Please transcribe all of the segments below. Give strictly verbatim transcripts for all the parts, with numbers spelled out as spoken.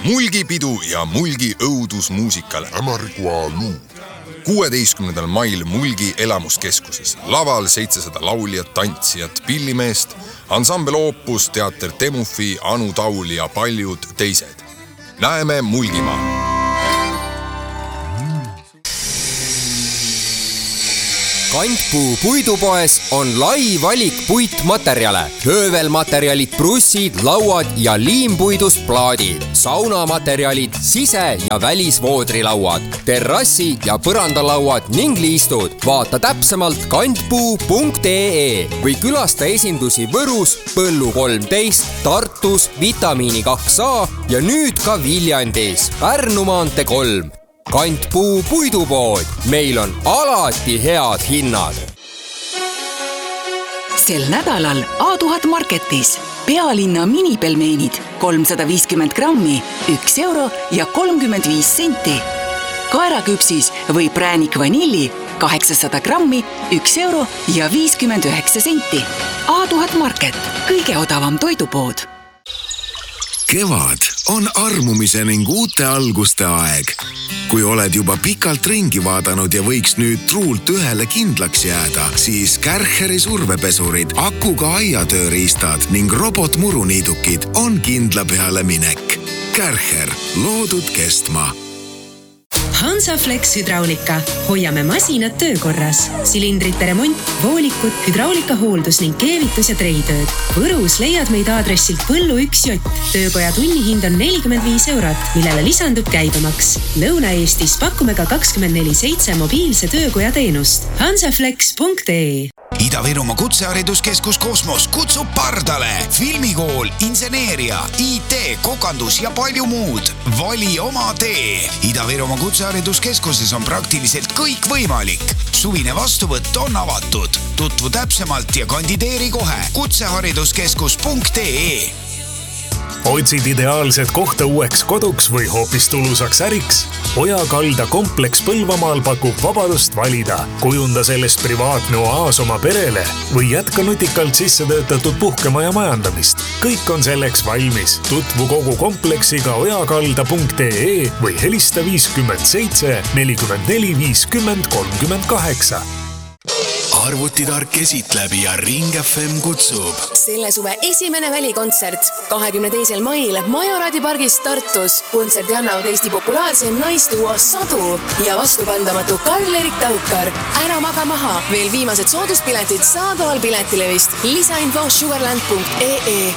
Mulgipidu ja Mulgi õudusmuusikale Ämargua luu. kuueteistkümnendal mail Mulgi elamuskeskuses. Laval seitsesada lauljat, tantsijat, pillimeest, ansambel Opus, teater Temufi, Anu Taul ja paljud teised. Näeme Mulgimaa. Kantpuu puidupoes on lai valik puitmaterjale, höövelmaterjalid, brussid, lauad ja liimpuidust plaadid, saunamaterjalid, sise- ja välisvoodrilauad, terrassi- ja põrandalauad ning liistud. Vaata täpsemalt kantpuu punkt ee või külasta esindusi Võrus, Põllu kolmteist, Tartus, Vitamiini kaks A ja nüüd ka Viljandis, Pärnu maantee kolm. Kantpuu puidupood. Meil on alati head hinnad. Sel nädalal A tuhat Marketis pealinna minipelmeenid kolmsada viiskümmend grammi, üks euro ja kolmkümmend viis senti. Kaeraküpsis või präänik vanilli kaheksasada grammi, üks euro ja viiskümmend üheksa senti. A tuhat Market, kõige odavam toidupood. Kevad on armumise ning uute alguste aeg. Kui oled juba pikalt ringi vaadanud ja võiks nüüd truult ühele kindlaks jääda, siis Kärcheri survepesurid, akuga aiatööriistad ning robotmuruniidukid on kindla peale minek. Kärcher, loodud kestma. Hansaflex Hydraulika. Hoiame masinad töökorras. Silindrite remont, voolikud, hydraulika hooldus ning keevitus ja treitööd. Võrus leiad meid aadressilt Põllu üks J. Töökoja tunnihind on nelikümmend viis eurot, millele lisandub käibemaks. Lõuna-Eestis pakume ka kakskümmend neli seitse mobiilse töökoja teenust. hansaflex punkt ee. Ida-Virumaa kutsehariduskeskus Kosmos kutsub pardale. Filmikool, inseneeria, I T, kokandus ja palju muud. Vali oma tee. Ida-Virumaa kutsehariduskeskuses on praktiliselt kõik võimalik. Suvine vastuvõtt on avatud. Tutvu täpsemalt ja kandideeri kohe kutsehariduskeskus punkt ee. Otsid ideaalset kohta uueks koduks või hoopis tulusaks äriks? Ojakalda kompleks Põlvamaal pakub vabadust valida. Kujunda sellest privaatne oaas oma perele või jätka nutikalt sisse töötatud puhkemaja majandamist. Kõik on selleks valmis. Tutvu kogu kompleksiga ojakalda punkt ee või helista viiskümmend seitse nelikümmend neli viiskümmend kolmkümmend kaheksa. Arvutitark esitleb ja Ring F M kutsub. Selle suve esimene välikontsert kahekümne teisel mail Majoradi pargis Tartus. Kontserdi annavad Eesti populaarse naistuo Sadu ja vastupandamatu Karl-Erik Taukar. Ära maga maha. Veel viimased sooduspiletid saadaval piletilevist. Lisainfo sugarland punkt ee.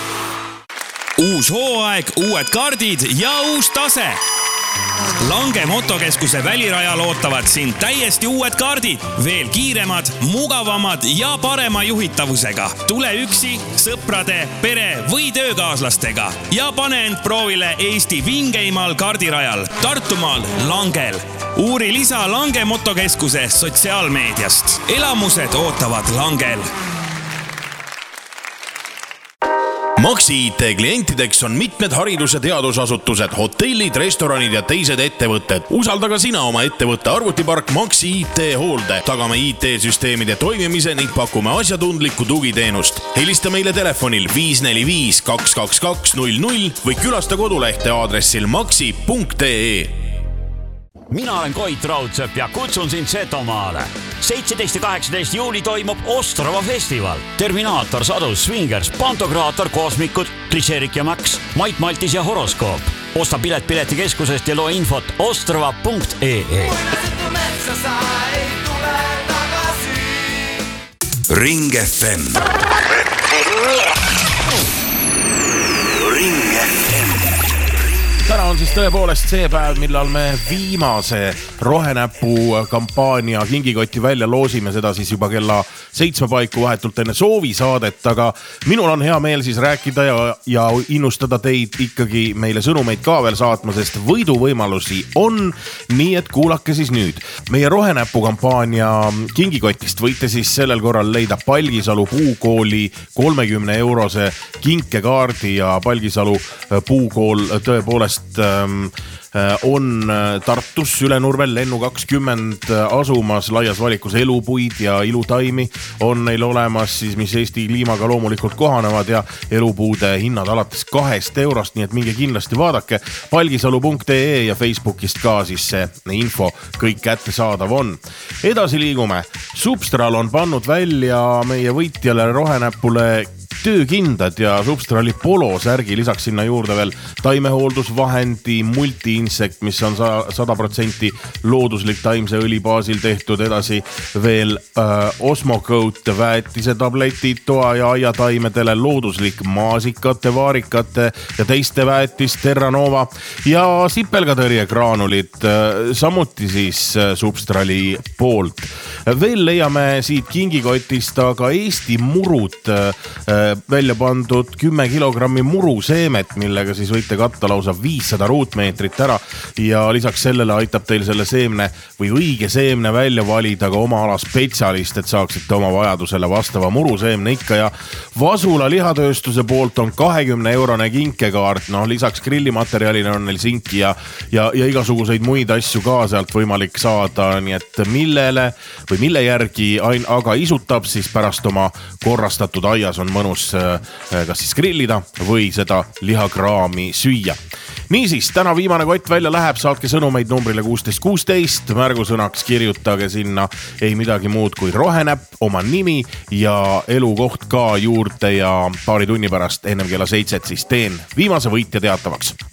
Uus hooaeg, uued kaardid ja uus tase. Lange motokeskuse välirajal ootavad sind täiesti uued kaardid, veel kiiremad, mugavamad ja parema juhitavusega. Tule üksi, sõprade, pere või töökaaslastega ja pane end proovile Eesti vingeimal kaardirajal, Tartumaal Langel. Uuri lisa Lange motokeskuse sotsiaalmeediast. Elamused ootavad Langel. Maxi I T klientideks on mitmed haridus- ja teadusasutused, hotellid, restoranid ja teised ettevõtted. Usalda ka sina oma ettevõtte arvutipark Maxi I T hoolde. Tagame I T-süsteemide toimimise ning pakume asjatundlikku tugiteenust. Helista meile telefonil viis neli viis kaks kaks kaks null null või külasta kodulehte aadressil maxi punkt ee. Mina olen Koit Raudsepp ja kutsun sind Setomaale. seitseteist ja kaheksateist juuli toimub Ostrava festival. Terminaator, Sadu, Swingers, Pantokraator, Kosmikud, Klišerik ja Max, Mait Maltis ja Horoskoop. Osta pilet piletikeskusest ja loe infot ostrava punkt ee. Ring F M. Ring F M. Täna on siis tõepoolest see päev, millal me viimase rohenäpu kampaania kingikotti välja loosime, seda siis juba kella seitsme paiku vahetult enne soovisaadet, aga minul on hea meel siis rääkida ja, ja innustada teid ikkagi meile sõnumeid ka veel saatma, sest võiduvõimalusi on, nii et kuulake siis nüüd. Meie rohenäpu kampaania kingikotist võite siis sellel korral leida Palgisalu puukooli kolmekümne eurose kinkekaardi ja Palgisalu puukool tõepoolest on Tartus Ülenurvel lennu kakskümmend asumas laias valikus elupuid ja ilutaimi. on neil olemas siis, mis Eesti kliimaga loomulikult kohanevad ja elupuude hinnad alates kahest eurost, nii et minge kindlasti vaadake palgisalu punkt ee ja Facebookist ka siis see info kõik kätte saadav on. Edasi liigume. Substral on pannud välja meie võitjale rohenäpule töökindad ja Substrali polo särgi, lisaks sinna juurde veel taimehooldusvahendi multi-insekt, mis on sada protsenti looduslik taimse õli baasil tehtud, edasi veel äh, Osmocoat väetise tabletid toa ja aiataimedele, looduslik maasikate, vaarikate ja teiste väetis Terranova ja sipelgatõrje graanulid, äh, samuti siis äh, Substrali poolt. Veel leiame siit kingikotist aga Eesti murud äh, välja pandud kümme kilogrammi muruseemet, millega siis võite katta lausa viissada ruutmeetrit ära ja lisaks sellele aitab teil selle seemne või õige seemne välja valida ka oma ala spetsialist, et saaksite oma vajadusele vastava muruseemne ikka ja Vasula lihatööstuse poolt on kahekümne eurone kinkekaart, noh lisaks grillimaterjalina on neil sinki ja, ja, ja igasuguseid muid asju ka sealt võimalik saada, nii et millele või mille järgi ain, aga isutab, siis pärast oma korrastatud aias on mõnus kas siis grillida või seda lihakraami süüa. Niisiis, täna viimane kott välja läheb, saatke sõnumeid numbrile kuusteist kuusteist, märgusõnaks kirjutage sinna ei midagi muud kui rohenäpp, oma nimi ja elukoht ka juurde ja paari tunni pärast ennem kella seitset siis teen viimase võitja teatavaks.